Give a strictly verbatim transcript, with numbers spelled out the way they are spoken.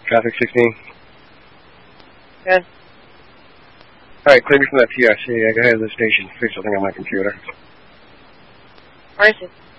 Traffic sixteen. Good. Alright, clear me from that P R C. I got ahead of the station. Fix something on my computer. Where is it?